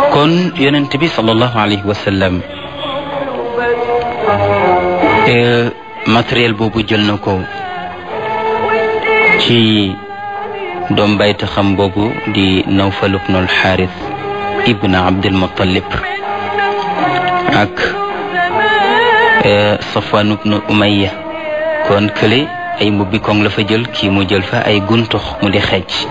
kon yonent bi sallallahu alayhi wa sallam matériel boobu jël na ko ci doom bayta xam boobu di Nawfal ibnul Xaaris ibn Abdul Muttalib ak Safwan ibn Umayya kon kële ay mbubbi koŋ la fa jël kii mu jël fa ay guntux mu di xeej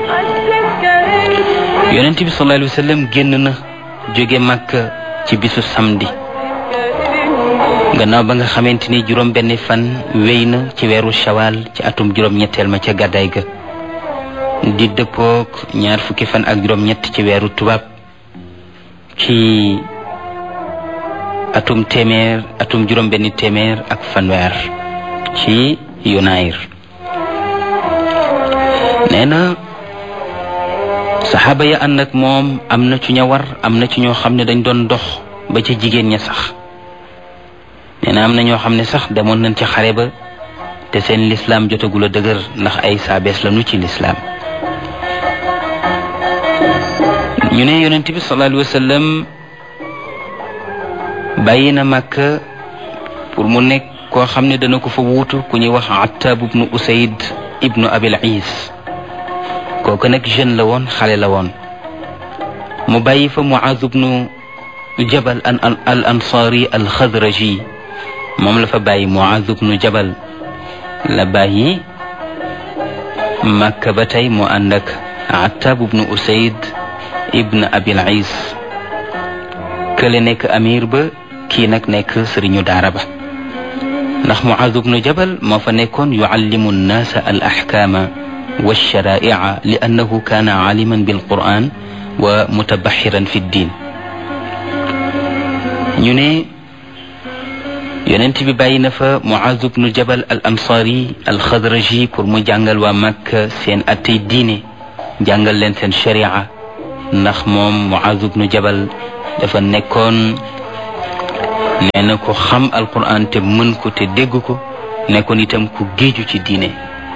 yonent bi sallallahu alayhi wa sallam génn na jóge Makka ci bisu samedi gannaaw ba nga xamante ni juróom benn fan wéy na ci weeru Shawal ci atum juróom-ñetteel ma ca gàddaay ga di dëppook ñaar fukki fan ak juróom-ñett ci weeru tubaab ci atum juróom benn téeméer ak fanweer ci Yunayr nee na saxaaba ya ànd ak moom am na ci ña war am na ci ñoo xam ne dañ doon dox ba ca jigéen ña sax nee na am na ñoo xam ne sax demoon nañ ci xare ba te seen lislaam jotagul a dëgër ndax ay saabees lañu ci lislaam ñu ne yonent bi sallallahu alayhi wa sallam bàyyi na Makka pour mu nekk koo xam ne dana ko fa wuutu ku ñuy wax Attab ibnu Usayd ibnu Abil Is kooku nag jeune la woon xale la woon mu bàyyi fa Muaz ibnu Jabal al Ansari al Xadraji moom la fa bàyyi Muaz ibnu Jabal la bàyyi Makka ba tey mu ànd ak Attab ibnu Usayd ibnu Abil Is kële nekk amir ba kii nag nekk sëriñu daara ba ndax Muaz ibnu Jabal moo fa nekkoon yuallimu nnaasa al ahkaama wa sharaa'i'a li annahu kaana aaliman bil qur'aan wa mutabaxiran fi ddiin ñu ne yonent bi bàyyi na fa Muaz ibnu Jabal al ansaari al xadraji pour mu jàngal waa Makka seen attey diine jàngal leen seen sharia ndax moom Muaz ibnu Jabal dafa nekkoon nee na ko xam alquran te mën ko te dégg ko nekkoon itam ku géeju ci diine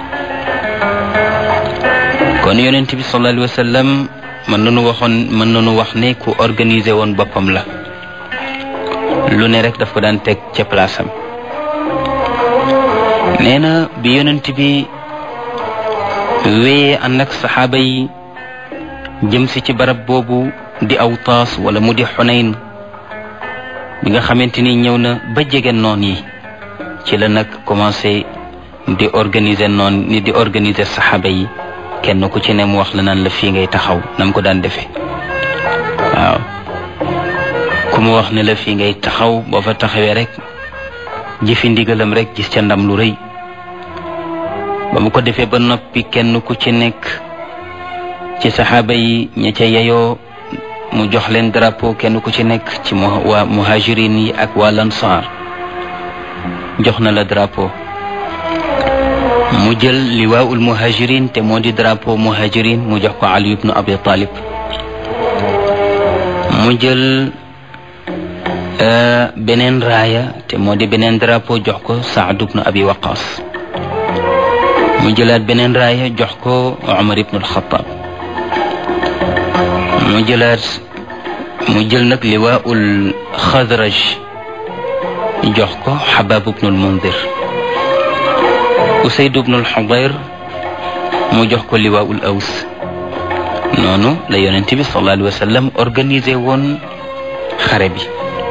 kon yonent bi sallallahu alayhi wa sallam mën nañu wax ne ku organisé woon boppam la lu ne rek daf ko daan teg ca place am nee na bi yonent bi wéyee ànd ak saxaaba yi jëm si ci barab boobu di Awtaas wala mu di Xunayn bi nga xamante ni ñëw na ba jege noon yi ci la nag commencé di organiser saxaaba yi kenn ku ci ne mu wax la naan la fii ngay taxaw nam ko daan defee waaw ku mu wax ne la fii ngay taxaw boo fa taxawee rek jëfi ndigalam rek gis ca ndam lu rëy ba mu ko defee ba noppi kenn ku ci nekk ci saxaaba yi ña ca yeyoo mu jox leen drapeau kenn ku ci nekk ci waa muhajirin yi ak waa lansaar jox na la drapeau mu jël liwaa'ul muhajirin te moo di drapeau muhajirin mu jox ko Ali ibnu Abi Talib mu jël beneen raaya te moo di beneen drapeau jox ko Saad ibnu Abi Waqas mu jëlaat beneen raaya jox ko Umar ibnu al-Khattab mu jël nag liwaa'ul Xadraj jox ko Xabaab ibnu al-Mundir Usayd ibnu al-Xudayr mu jox ko liwaa'ul Aws noonu la yonent bi sallallahu alayhi wa sallam organisé woon xare bi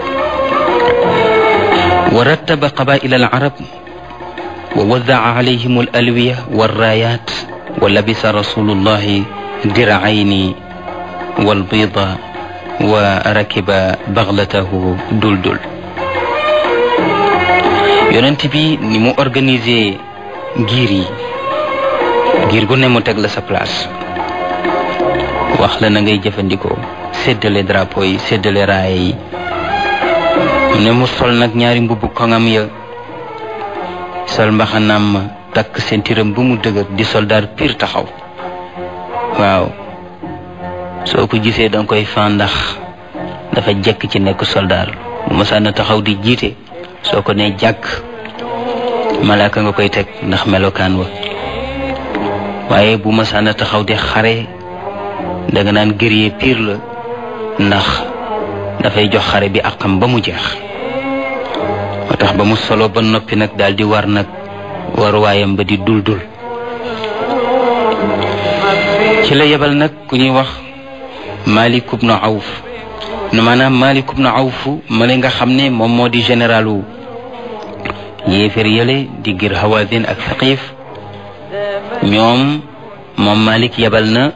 wa rattaba qabaa'il al-arab wa wadda'a alayhim al-alwiya war-raayaat wa labisa rasulullahi dir'ayni wal-biida wa rakiba baghlatahu duldul yonent bi ni mu organisé giir gu ne mu teg la sa place wax la na ngay jëfandikoo séddale drapeau yi séddale raaya yi ne mu sol nag ñaari mbubbu koŋam ya sol mbaxanaam ma takk sentiram bu mu dëgër di soldaar pire taxaw waaw soo ko gisee danga koy fan ndax dafa jekk ci nekk soldaar bu masaan taxaw di jiite soo ko ne jàkk malaaka nga koy teg ndax melokaan wa waaye bu masaan taxaw di xare danga naan guerrier pire la ndax dafay jox xare bi àqam ba mu jeex. moo tax ba mu solo ba noppi nag daal di war nag waruwaayam ba di dul ci la yebal nag ku ñuy wax Malik ibn Awf maanaam Malik ibn Awf ma nga xam ne moom moo di généralu yéefér yële di gir Hawazin ak Saqif moom Malik yebal na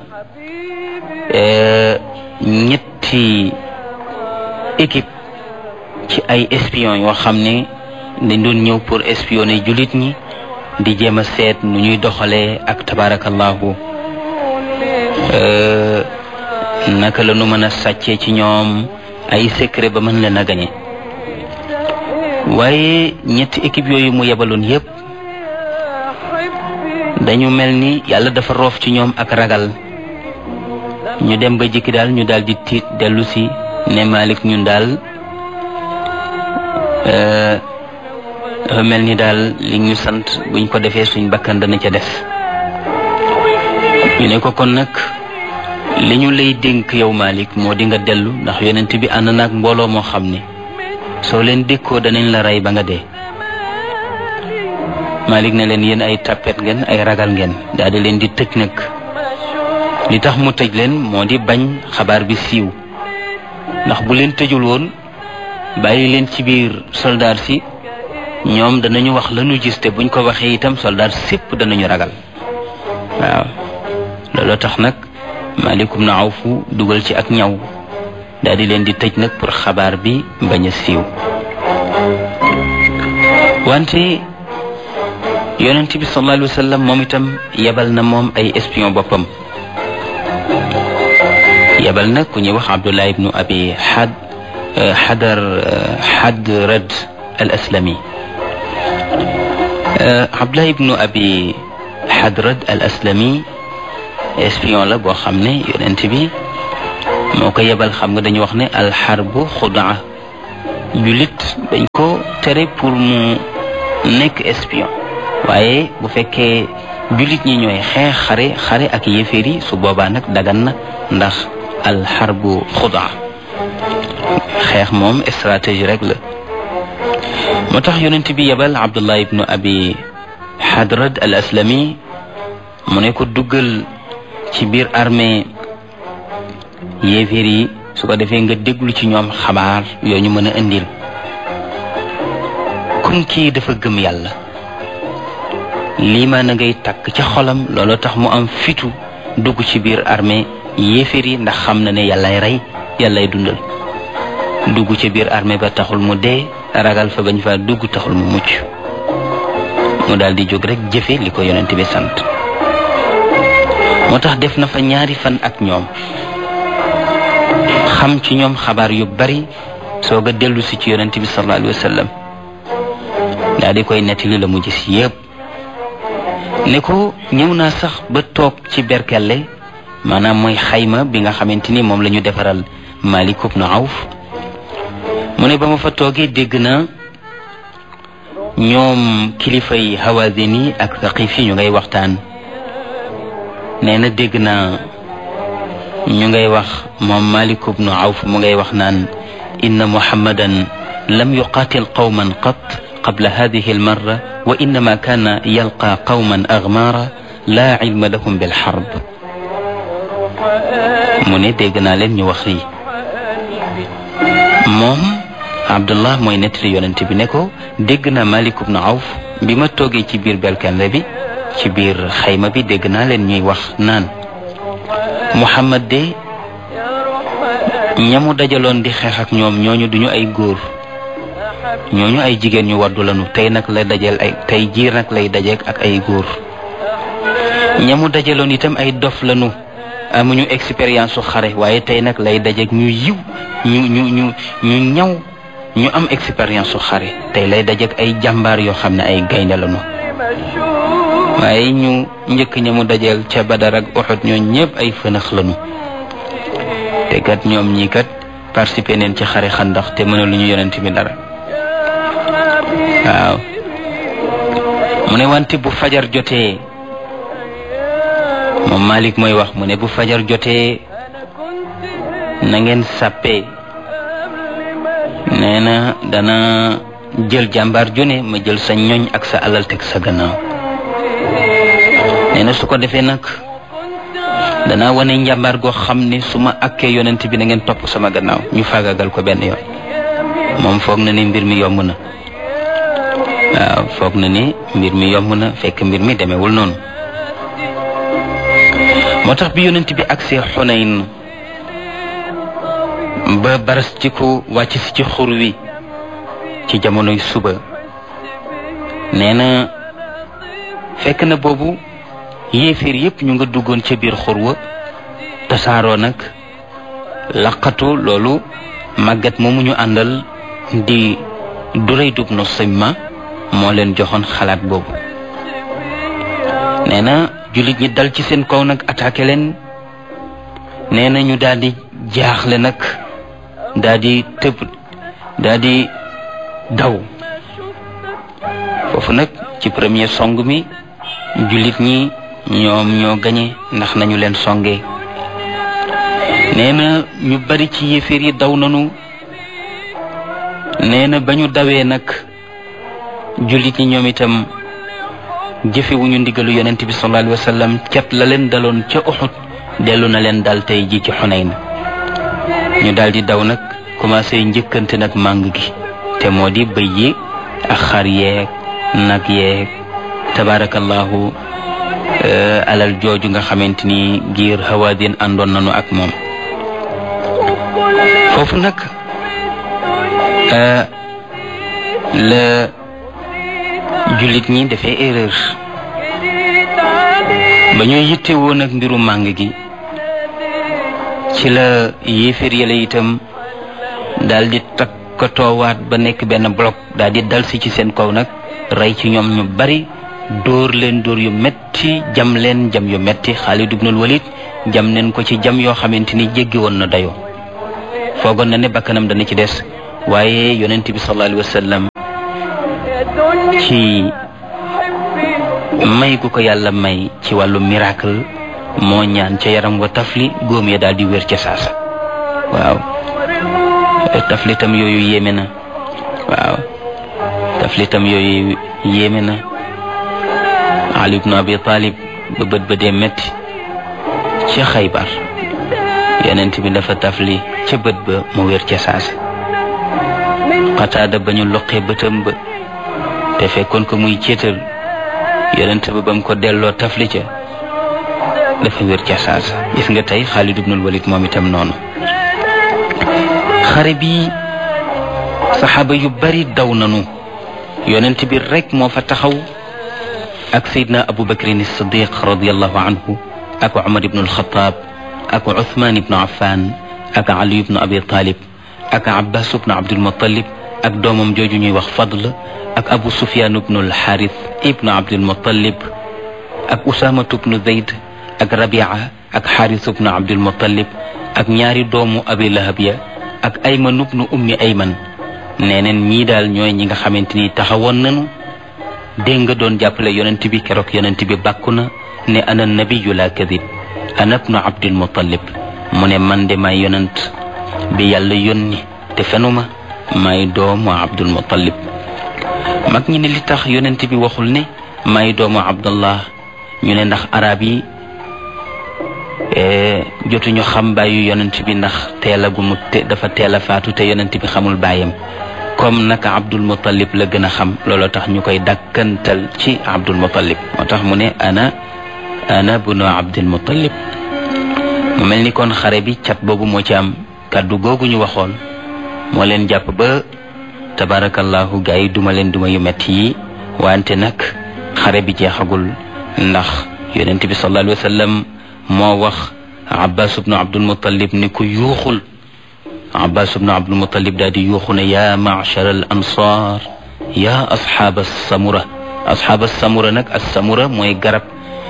ñetti équipe ci ay espion yoo xam ne dañ doon ñëw pour espionner jullit ñi di jéem a seet nu ñuy doxalee ak tabarakallahu naka la nu mën a sàccee ci ñoom ay secret ba mën leen a gañe. waaye ñetti équipe yooyu mu yebaloon yépp dañu mel ni yàlla dafa roof ci ñoom ak ragal. ñu dem ba jikki daal ñu daal di tiit dellu si ne Malik ñun daal dafa mel ni daal li ñu sant buñ ko defee suñ bakkan dana ca des. ñu ne ko kon nag li ñu lay dénk yow Malik moo di nga dellu ndax yonent bi ànd naag mbooloo moo xam ne soo leen dékkoo danañ la rey ba nga dee. Malik ne leen yéen ay tappet ngeen ay ragal ngeen daal di leen di tëj nag. li tax mu tëj leen moo di bañ xabaar bi siiw ndax bu leen tëjul woon bàyyi leen ci biir soldaar si ñoom danañu wax lañu gis te buñ ko waxee itam soldaar sépp danañu ragal. waaw looloo tax nag Malik ibn Awf dugal ci ak ñaw daal di leen di tëj nag pour xabaar bi bañ a siiw. wante yonent bi sallallahu alayhi wa sallam moom itam yebal na moom ay espion boppam. yebal nag ku ñuy wax Abdullah ibnu Abi Hadrad al Aslami. Abdullah ibnu Abi Hadrad al Aslami espion la boo xam ne yonent bi moo ko yebal. xam nga dañu wax ne alxarbu xudaa, jullit dañ ko tere pour mu nekk espion. waaye bu fekkee jullit ñi ñooy xare ak yéeféer yi su boobaa nag dagan na ndax alxarbu xudaa, xeex moom stratégie rek la. moo tax yonent bi yebal Abdullah ibnu Abi Hadrad al Aslami mu ne ko duggal ci biir armée yéeféer yi su ko defee nga déglu ci ñoom xabaar yoo ñu mën a indil. comme kii dafa gëm yàlla lii maa na ngay takk ca xolam looloo tax mu am fitu dugg ci biir armée yéeféer yi ndax xam na ne yàllay rey yàllay dundal. dugg ci biir armée ba taxul mu dee, ragal fa bañ fa dugg taxul mu mucc. mu daal di jóg rek jëfe li ko yonent bi sant. moo tax def na fa 2 fan ak ñoom, xam ci ñoom xabaar yu bari soog a dellu si ci yonent bi sallallahu alayhi wa sallam daal di koy nettali la mu gis yépp. ne ko ñëw naa sax ba toog ci berkelle, maanaam mooy xayma bi nga xamante ni moom la ñu defaral Malik ibn Awf. mu ne ba ma fa toogee dégg na ñoom kilifa yi Hawazin yi ak Saqif yi ñu ngay waxtaan. nee na dégg naa ñu ngay wax moom Malik ibn Awf mu ngay wax naan inna Muhammadan lam yuqatil qawman qat qabla hadihi almarra wa innama kana yalqa qawman aghmara la ilma lahum bilharb. mu ne dégg naa leen ñu wax lii. moom Abdullah mooy nettali yonent bi ne ko dégg naa Malik ibn Awf bi ma toogee ci biir belkende bi ci biir xayma bi dégg naa leen ñuy wax naan Muhammad de ñamu dajaloon di xeex ak ñoom ñooñu duñu ay góor, ñooñu ay jigéen ñu waddu lañu. tey nag lay dajal tey jii nag lay dajeek ak ay góor. ñamu dajaloon itam ay dof lañu, amuñu expérience su xare, waaye tey nag lay dajeek ñu yiw ñu ñaw ñu am expérience su xare. tey lay dajeek ay jàmbaar yoo xam ne ay gaynde lañu. waaye ñu njëkk ñamu dajal ca Badar ak Uhud ñoo ñëpp ay fënax lañu. te kat ñoom ñii kat participé neen ci xare Xandax te mëna lu ñu yonent bi dara. waaw mu ne wante bu fajar jotee, moom Malik mooy wax, mu ne bu fajar jotee na ngeen sàppee nee na dana jël jàmbaar ju ne ma jël sa ñoñ ak sa alal teg sa gannaaw nee na su ko defee nag danaa wane njàmbaar goo xam ne su ma akkee yonent bi na ngeen topp sama gannaaw ñu faagagal ko benn yoon moom foog na ni mbir mi yomb na waaw foog na ni mbir mi yomb na fekk mbir mi demewul noonu moo tax bi yonent bi agsee Xunayn ba baras ci ko wàcc si ci xur wi ci jamonoy suba nee na fekk na boobu yéeféer yépp ñu nga duggoon ca biir xur wa tasaaroo nag laqatu loolu màggat moomu ñu àndal di Durayd ibn Simma moo leen joxoon xalaat boobu nee na jullit ñi dal ci seen kaw nag attaqué leen nee na ñu daal di jaaxle nag daal di tëb daal di daw foofu nag ci premier song mi jullit ñi ñoom ñoo gañe ndax nañu leen songee nee na ñu bari ci yéeféer yi daw nanu nee na ba ñu dawee nag jullit ñi ñoom itam jëfewuñu ndigalu yonent bi sallallahu alayhi wa sallam cat la leen daloon ca Uhud dellu na leen dal tey ji ci Xunayn ñu daal di daw nag commencé njëkkante nag màng gi te moo di bëy yi ak xar yeeg nag yeeg tabarakallahu alal jooju nga xamante ni giir Hawaazin àndoon nañu ak moom foofu nag la jullit ñi dafay erreur ba ñuy yittewoo nag mbiru màng gi ci la yéeféer yàlla itam daal di takkatoowaat ba nekk benn bloc daal di dal si ci seen kaw nag rey ci ñoom ñu bari dóor leen dóor yu metti jam leen jam yu metti Xaalid ibnul Walid jam neen ko ci jam yoo xamante ni jéggi woon na dayoo foogoon na ne bakkanam dana ci des waaye yonent bi sallallahu alayhi wa sallam ci may gu ko yàlla may ci wàllu miracle moo ñaan ca yaram wa tafli góom ya daal di wér ca saasa waaw taflitam yooyu yéeme na waaw taflitam yooyu yéeme na Ali ibn Abi Talib ba bët ba dee metti ca Xaybar yonent bi dafa tafli ca bët ba mu wér ca saasa Qataada ba ñu loqee bëtam ba te fekkoon ko muy céetal yonent ba bam ko delloo tafli ca dafa wér ca saasa gis nga tey Xaalid ibnul Walid moom itam noonu xare bi saxaaba yu bari daw nanu yonent bi rek moo fa taxaw ak Seydina Abu Bakrin as-Siddiq radiyallahu anhu ak Umar ibn al-Khattab ak Uthman ibn Affan ak Ali ibn Abi Talib ak Abbas ibn Abdul Muttalib ak doomam jooju ñuy wax Fadl ak Abu Sufyan ibn al-Harith ibn Abdul Muttalib ak Usama ibn Zayd ak Rabia ak Harith ibn Abdul Muttalib ak ñaari doomu Abi Lahab ya ak Ayman ibn Ummi Ayman neneen ñii daal ñooy ñi nga xamante ni taxawoon nañu dégg nga doon jàppale yonent bi keroog yonent bi bàkku na ne ana nabiyyu la kadib ana ibn Abdul Muttalib mu ne man de may yonent bi yàlla yónni te fenuma may doomu Abdul Muttalib mag ñi ne li tax yonent bi waxul ne may doomu Abdallah ñu ne ndax arab yi jotuñu xam bàyyu yonent bi ndax dafa teel a faatu te yonent bi xamul bàyyam comme naka Abdul Muttalib la gën a xam looloo tax ñu koy dàkkantal ci Abdul Muttalib moo tax mu ne ana bunu Abdul Muttalib mu mel ni kon xare bi cat boobu moo ci am kàddu googu ñu waxoon moo leen jàpp ba tabarakallahu gaa yi duma leen duma yu metti yi wante nag xare bi jeexagul ndax yonent bi sallallahu alayhi wa sallam moo wax Abbas ibnu Abdul Muttalib ni ko yuuxul Abbas ibnu Abdul Muttalib daal di yuuxu ne yaa ma'shar al ansar yaa asxaab as-samura asxaab as-samura nag as-samura mooy garab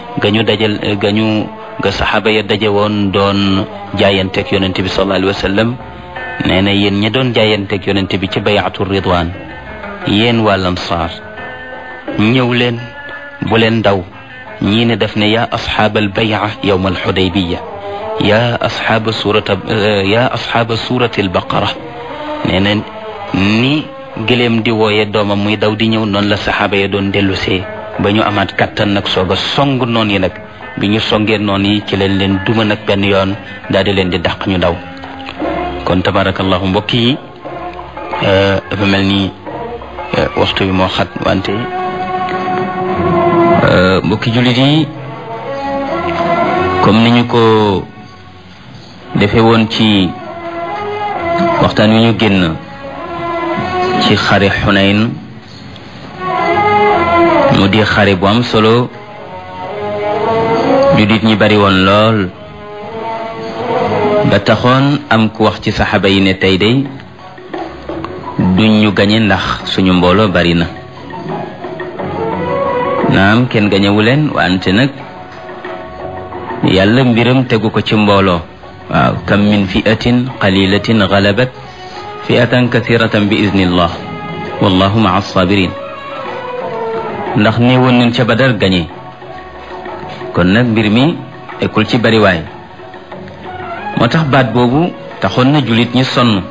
ga saxaaba ya daje woon doon jaayanteeg yonent bi sallallahu alayhi wa sallam nee na yéen ña doon jaayanteeg yonent bi ci bay'atu ridwaan yéen waa Ansaar ñëw leen bu leen daw ñii ne daf ne yaa asxaabal bay'a yawmal Xudaybiya yaa asxaaba suurati albaqara nee na ni gëléem di wooye doomam muy daw di ñëw noonu la saxaaba ya doon dellusee ba ñu amaat kattan nag soog a song noon yi nag bi ñu songee noon yi ci leen leen duma nag benn yoon daal di leen di dàq ñu daw. kon tabarakallahu mbokk yi dafa mel ni waxtu bi moo xat wante mbokki jullit yi comme ni ñu ko defee woon ci waxtaan wi ñu génn ci xare Xunayn mu di xare bu am solo jullit ñi bari woon lool ba taxoon am ku wax ci saxaaba yi ne tey day duñ ñu gañe ndax suñu mbooloo bari na naam kenn gañewu leen wante nag yàlla mbiram tegu ko ci mbooloo waaw kam min fi'atin qalilatin galabat fi'atan kathiratan bi iznillah wallahu ma'a as-sabirin ndax néewoon nañ ca Badar gañe kon nag mbir mi ekkul ci bariwaay moo tax baat boobu taxoon na jullit ñi sonnoon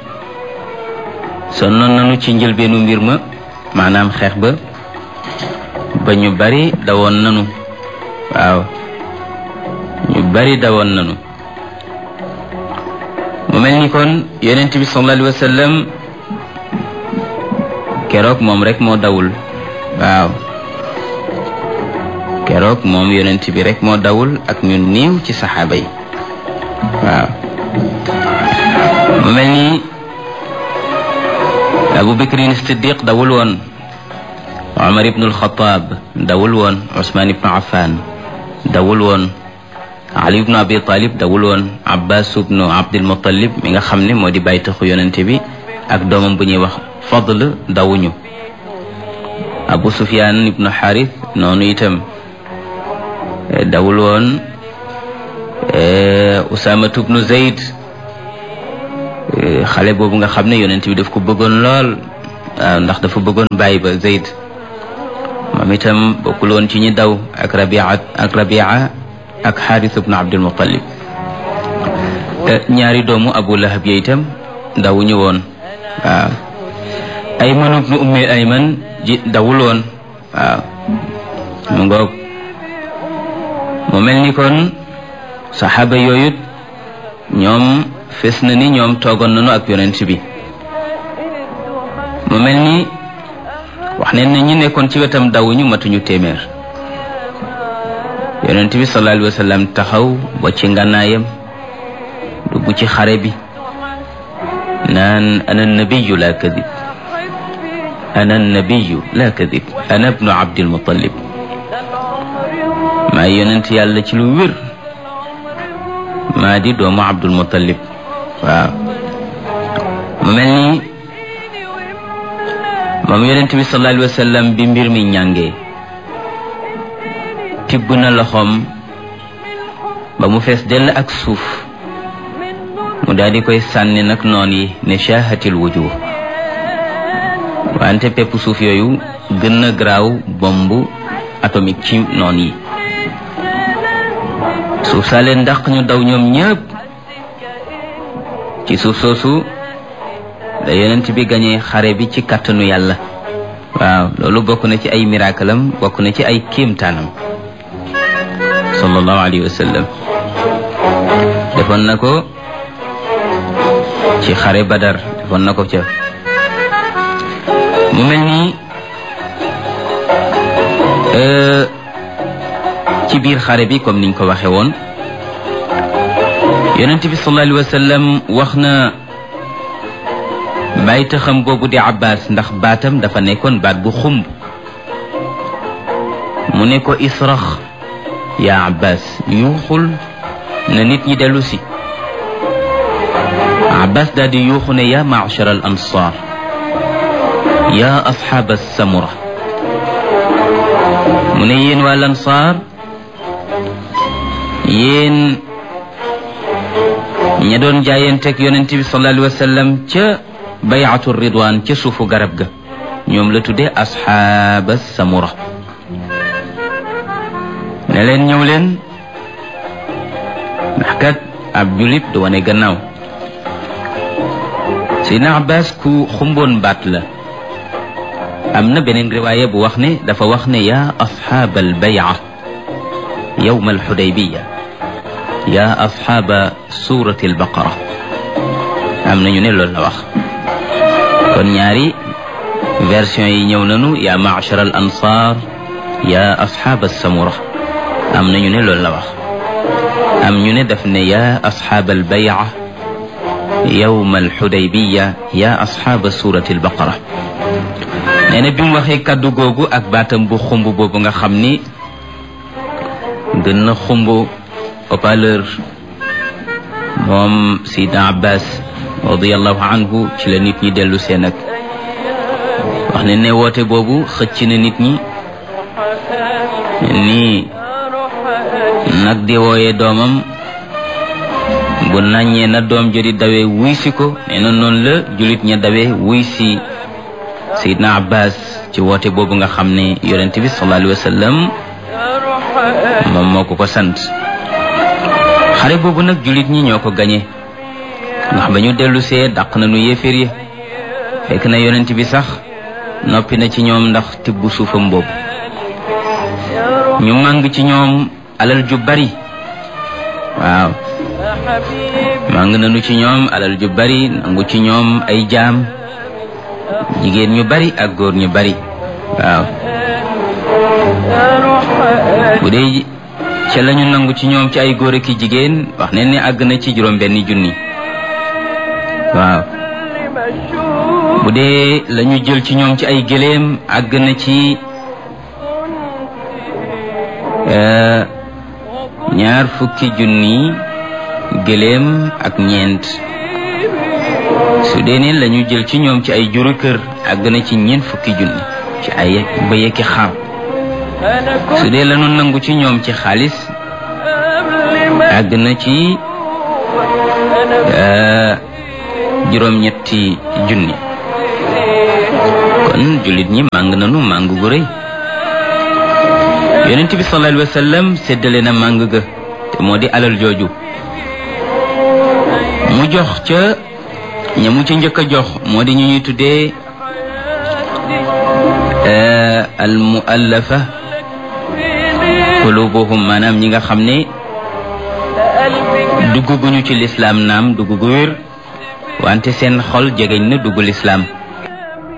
nañu ci njëlbeenu mbir ma maanaam xeex ba ñu bari dawoon nañu waaw ñu bari dawoon nañu mu mel ni kon yonent bi sallallahu alayhi wa sallam keroog moom rek moo dawul waaw keroog moom yonent bi rek moo dawul ak ñu néew ci saxaaba yi waaw mu mel ni Abu Bakrin Siddiq dawul woon Umar ibn al-Khattab dawul woon Usman ibn Affan dawul woon Ali ibn Abi Talib dawul woon Abbas ibn Abdul Muttalib mi nga xam ne moo di bàyyi taxu yonente bi ak doomam bu ñuy wax Fadl dawuñu Abu Sufyan ibn Harith noonu itam dawul woon Usama ibn Zayd xale boobu nga xam ne yonent bi daf ko bëggoon lool waaw ndax dafa bëggoon bàyyi ba Zayd moom itam bokkul woon ci ñi daw ak Rabia ak Xaaris ibn Abdul Muttalib ñaari doomu Abu Lahab yi itam dawuñu woon waaw Ayman ibn Ummi Ayman ji dawul woon waaw mu ngoog mu mel ni kon saxaaba yooyu ñoom fes na ni ñoom toogoon nañu ak yonent bi mu mel ni wax ne ñi nekkoon ci wetam dawuñu matuñu téeméer yonent bi sallallahu alayhi wa sallam taxaw ba ci ngànnaayam dugg ci xare bi naan ana nabiyu la kadib ana nabiyu la kadib ana ibnu Abdil Muttalib maa yonent yàlla ci lu wér maa di doomu Abdul Muttalib waaw mu mel ni moom yonent bi sallallahu alayhi wa sallam bi mbir mi ñàngee tibb na loxoom ba mu fees dell ak suuf mu daal di koy sànni nag noon yi ne shaahatil wujuh wante pepp suuf yooyu gën na garaaw bombe atomique ci noon yi suuf saa leen dàq ñu daw ñoom ñëpp ci suuf soosu da yonent bi gañee xare bi ci kàttanu yàlla waaw loolu bokk na ci ay miraclam bokk na ci ay kéemtaanam sallallahu alayhi wa sallam defoon na ko ci xare Badar defoon na ko ca mu mel ni ci biir xare bi comme niñ ko waxe woon yonent bi sallallahu alayhi wa sallam wax na bàyyi taxam boobu di Abbas ndax baatam dafa nekkoon baat bu xumb mu ne ko israx yaa Abbas yuuxul na nit ñi dellu si Abbas daal di yuuxu ne yaa ma'shar al ansar yaa asxaab as-samura mu ne yéen waa lansaar yéen ña doon jaayanteeg yonent bi sallallahu alayhi wa sallam ca bay'atu ridwaan ca suufu garab ga ñoom la tuddee asxaab as-samura ne leen ñëw leen ndax kat ab julit du wane gannaaw. Seydina Abbas ku xumboon baat la. am na beneen riwaaya bu wax ne dafa wax ne yaa asxaaba albay'a yawma alxudaybiya yaa asxaaba suurati albaqara. am na ñu ne loolu la wax. kon ñaari version yi ñëw nañu yaa ma'shar al ansaar yaa asxaaba samura. am na ñu ne loolu la wax. am ñu ne daf ne yaa asxaaba albay'a yawma alxudaybiya yaa asxaaba suurati albaqara. nee na bi mu waxee kàddu googu ak baatam bu xumb boobu nga xam ni gën na xumb haut-parleur moom Seydina Abbas radiyallahu anhu ci la nit ñi dellu seen ak wax ne ne woote boobu xëcc na nit ñi nii nag di wooyee doomam bu naññee na doom jodi dawee wuy si ko nee na noonu la julit ña dawee wuy si Seydina Abbas ci woote boobu nga xam ne yonent bi sallallahu alayhi wa sallam moom moo ko sant. xare boobu nag julit ñi ñoo ko gañe ndax ba ñu dellu see dàq nañu yéeféer yi fekk na yonent bi sax noppi na ci ñoom ndax tibb suufam boobu. ñu màng ci ñoom alal ju bari. waaw màng nañu ci ñoom alal ju bari nangu ci ñoom ay jaam jigéen ñu bari ak góor ñu bari. waaw bu dee ca lañu nangu ci ñoom ci ay góor ak jigéen wax ne àgg na ci juróom-benni junni. waaw bu dee lañu jël ci ñoom ci ay gëléem àgg na ci 20 junni gëléem ak ñeent. su dee ne lañu jël ci ñoom ci ay juru kër àgg na ci 40 junni ci ay bëy ak xar. su dee lañu nangu ci ñoom ci xaalis àgg na ci juróom-ñetti junni. kon jullit ñi màng nanu màng gu rëy. yonent bi sallallahu alayhi wa sallam séddale na màng ga te moo di alal jooju mu jox ca ña mu ca njëkk a jox moo di ñu ñuy tuddee al muallafa qulubuhum maanaam ñi nga xam ne dugg guñu ci lislaam naam dugg gu wér wante seen xol jegeñ na dugg lislaam